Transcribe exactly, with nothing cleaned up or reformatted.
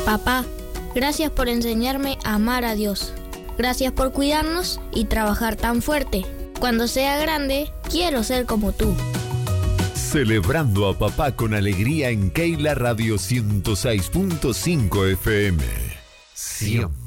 Papá, gracias por enseñarme a amar a Dios. Gracias por cuidarnos y trabajar tan fuerte. Cuando sea grande, quiero ser como tú. Celebrando a papá con alegría en Keila Radio ciento seis punto cinco F M. Siempre.